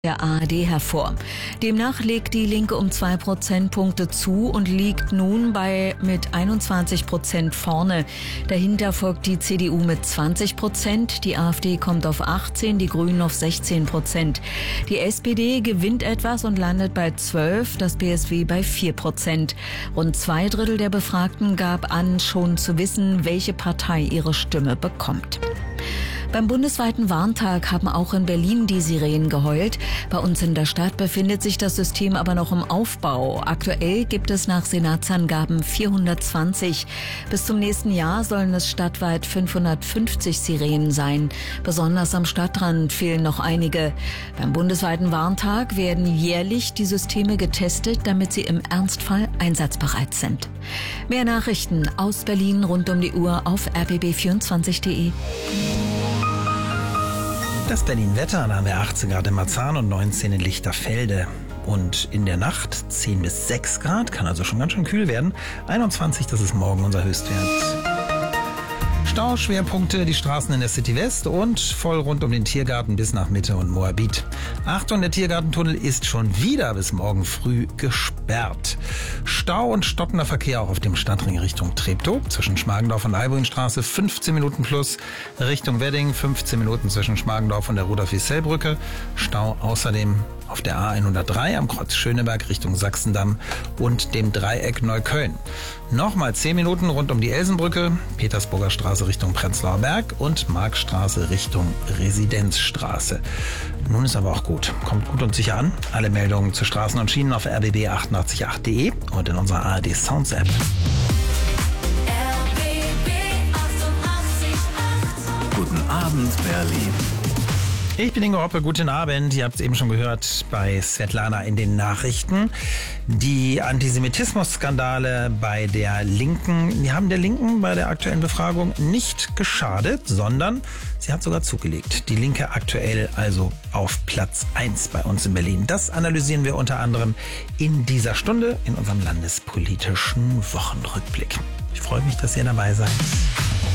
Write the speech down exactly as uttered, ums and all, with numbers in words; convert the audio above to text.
der A R D hervor. Demnach legt die Linke um zwei Prozentpunkte zu und liegt nun bei mit einundzwanzig Prozent vorne. Dahinter folgt die C D U mit zwanzig Prozent, die AfD kommt auf achtzehn, die Grünen auf sechzehn Prozent. Die S P D gewinnt etwas und landet bei zwölf, das B S W bei vier Prozent. Rund zwei Drittel der Befragten gab an, schon zu wissen, welche Partei ihre Stimme bekommt. Beim bundesweiten Warntag haben auch in Berlin die Sirenen geheult. Bei uns in der Stadt befindet sich das System aber noch im Aufbau. Aktuell gibt es nach Senatsangaben vierhundertzwanzig. Bis zum nächsten Jahr sollen es stadtweit fünfhundertfünfzig Sirenen sein. Besonders am Stadtrand fehlen noch einige. Beim bundesweiten Warntag werden jährlich die Systeme getestet, damit sie im Ernstfall einsatzbereit sind. Mehr Nachrichten aus Berlin rund um die Uhr auf r b b vierundzwanzig punkt d e. Das Berlin-Wetter, da haben wir achtzehn Grad in Marzahn und neunzehn in Lichterfelde. Und in der Nacht zehn bis sechs Grad, kann also schon ganz schön kühl werden. einundzwanzig, das ist morgen unser Höchstwert. Stauschwerpunkte, die Straßen in der City West und voll rund um den Tiergarten bis nach Mitte und Moabit. Achtung, der Tiergartentunnel ist schon wieder bis morgen früh gesperrt. Stau und stockender Verkehr auch auf dem Stadtring Richtung Treptow. Zwischen Schmargendorf und Albuinstraße fünfzehn Minuten plus. Richtung Wedding fünfzehn Minuten zwischen Schmargendorf und der Rudolf-Wiesel-Brücke. Stau außerdem auf der A hundertdrei am Kreuz Schöneberg Richtung Sachsendamm und dem Dreieck Neukölln. Nochmal zehn Minuten rund um die Elsenbrücke, Petersburger Straße Richtung Prenzlauer Berg und Markstraße Richtung Residenzstraße. Nun ist aber auch gut. Kommt gut und sicher an. Alle Meldungen zu Straßen und Schienen auf r b b achtundachtzig punkt acht punkt d e und in unserer A R D Sounds App. Guten Abend, Berlin. Ich bin Ingo Hoppe, guten Abend. Ihr habt es eben schon gehört bei Svetlana in den Nachrichten. Die Antisemitismus-Skandale bei der Linken, die haben der Linken bei der aktuellen Befragung nicht geschadet, sondern sie hat sogar zugelegt. Die Linke aktuell also auf Platz eins bei uns in Berlin. Das analysieren wir unter anderem in dieser Stunde in unserem landespolitischen Wochenrückblick. Ich freue mich, dass ihr dabei seid.